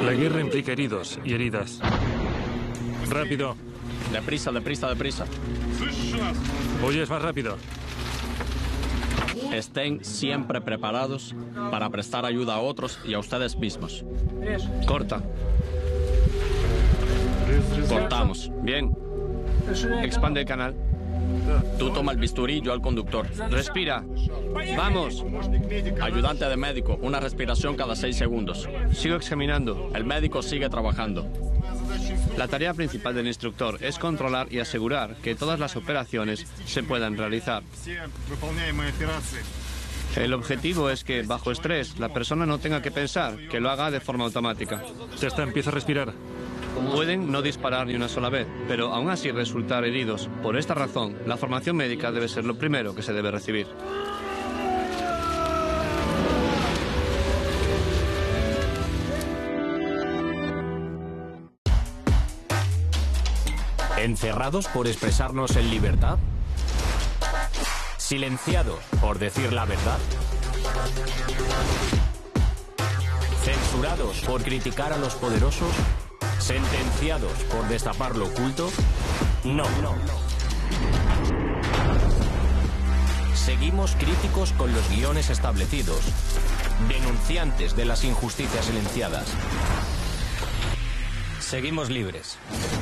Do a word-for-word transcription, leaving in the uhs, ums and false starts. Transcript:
La guerra implica heridos y heridas. Rápido. Deprisa, deprisa, deprisa. ¿Oyes? Más rápido. Estén siempre preparados para prestar ayuda a otros y a ustedes mismos. Corta. Cortamos. Bien. Expande el canal. Tú toma el bisturí, yo al conductor. Respira. Vamos. Ayudante de médico, una respiración cada seis segundos. Sigo examinando. El médico sigue trabajando. La tarea principal del instructor es controlar y asegurar que todas las operaciones se puedan realizar. El objetivo es que, bajo estrés, la persona no tenga que pensar, que lo haga de forma automática. Ya está, empieza a respirar. Pueden no disparar ni una sola vez, pero aún así resultar heridos. Por esta razón, la formación médica debe ser lo primero que se debe recibir. ¿Encerrados por expresarnos en libertad? ¿Silenciados por decir la verdad? ¿Censurados por criticar a los poderosos? ¿Sentenciados por destapar lo oculto? No, no. Seguimos críticos con los guiones establecidos, denunciantes de las injusticias silenciadas. Seguimos libres.